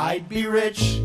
I'd be rich.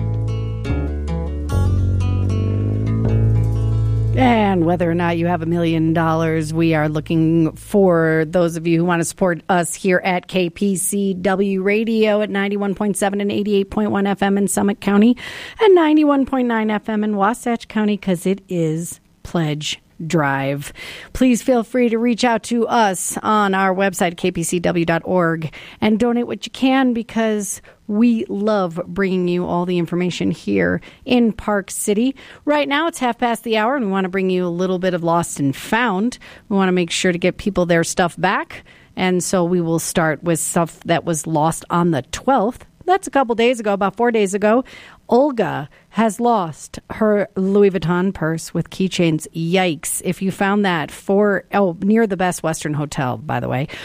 And whether or not you have $1 million, we are looking for those of you who want to support us here at KPCW Radio at 91.7 and 88.1 FM in Summit County and 91.9 FM in Wasatch County, because it is Pledge Drive. Please feel free to reach out to us on our website, kpcw.org, and donate what you can, because we love bringing you all the information here in Park City. Right now, it's 1:30, and we want to bring you a little bit of Lost and Found. We want to make sure to get people their stuff back, and so we will start with stuff that was lost on the 12th. That's a couple days ago, about 4 days ago. Olga has lost her Louis Vuitton purse with keychains. Yikes. If you found that near the Best Western Hotel, by the way,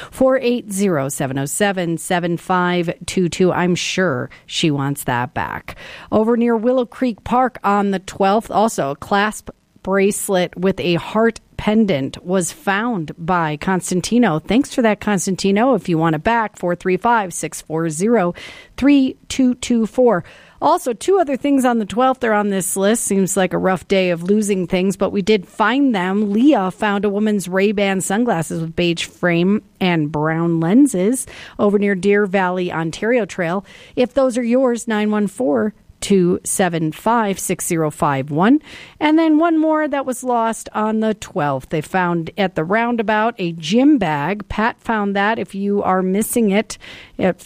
480-707-7522. I'm sure she wants that back. Over near Willow Creek Park on the 12th, also a clasp bracelet with a heart pendant was found by Constantino. Thanks for that, Constantino. If you want it back, 435-640-3224. Also, two other things on the 12th are on this list. Seems like a rough day of losing things, but we did find them. Leah found a woman's Ray-Ban sunglasses with beige frame and brown lenses over near Deer Valley, Ontario Trail. If those are yours, 914-275-6051. And then one more that was lost on the 12th. They found at the roundabout a gym bag. Pat found that. If you are missing it, at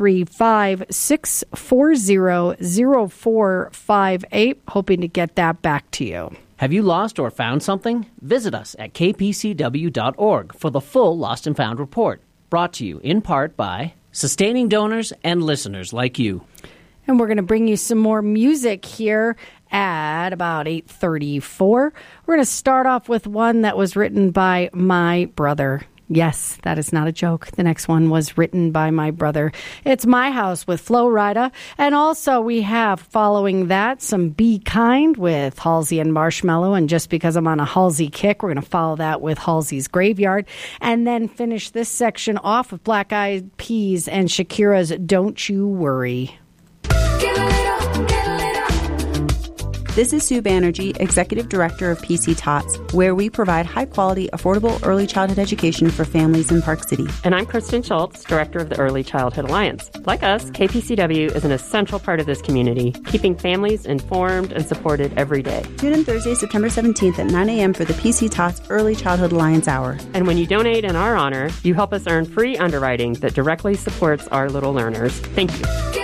435-640-0458, hoping to get that back to you. Have you lost or found something? Visit us at kpcw.org for the full Lost and Found report. Brought to you in part by sustaining donors and listeners like you. And we're going to bring you some more music here at about 8:34. We're going to start off with one that was written by my brother. Yes, that is not a joke. The next one was written by my brother. It's My House with Flo Rida. And also we have, following that, some Be Kind with Halsey and Marshmello. And just because I'm on a Halsey kick, we're going to follow that with Halsey's Graveyard. And then finish this section off with Black Eyed Peas and Shakira's Don't You Worry. This is Sue Banerjee, Executive Director of PC Tots, where we provide high-quality, affordable early childhood education for families in Park City. And I'm Kristen Schultz, Director of the Early Childhood Alliance. Like us, KPCW is an essential part of this community, keeping families informed and supported every day. Tune in Thursday, September 17th at 9 a.m. for the PC Tots Early Childhood Alliance Hour. And when you donate in our honor, you help us earn free underwriting that directly supports our little learners. Thank you.